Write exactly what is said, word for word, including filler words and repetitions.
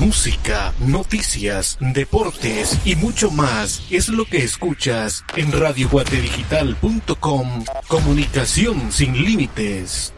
música, noticias, deportes y mucho más es lo que escuchas en radio guate digital punto com. Comunicación sin límites.